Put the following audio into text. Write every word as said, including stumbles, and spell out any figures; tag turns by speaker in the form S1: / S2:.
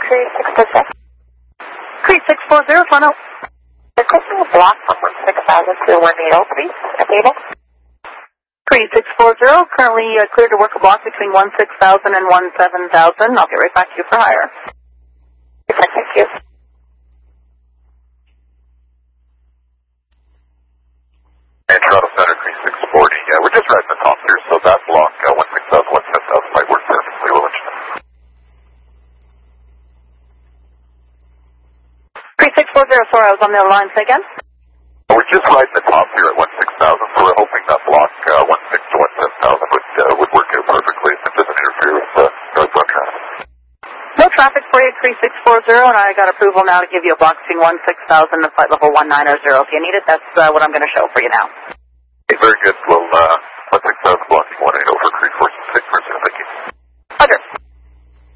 S1: three six four zero.
S2: three six four zero, Toronto.
S1: Requesting a block from one six thousand to one eighty, please. Available.
S2: three six four zero, currently uh, cleared to work a block between one six thousand and one seven thousand. I'll get right back to you for hire.
S1: Thank you.
S3: And Toronto Center three six forty. Yeah, we're just right in the top here, so that block, uh, one six thousand, one seven thousand might work perfectly. We'll let you know.
S2: three six four zero, sorry, I was on the other line. Say again?
S3: We're just right in the top here at one six thousand, so we're hoping that block uh, one six to one seven thousand would, uh, would work out perfectly if it doesn't interfere with uh, northbound traffic.
S2: No traffic for you, three six four zero, and I got approval now to give you a block between one six thousand and flight level one nine zero. If you need it, that's uh, what I'm going to show for you now.
S3: Okay, very good. Well, uh, one six thousand blocking one eight zero.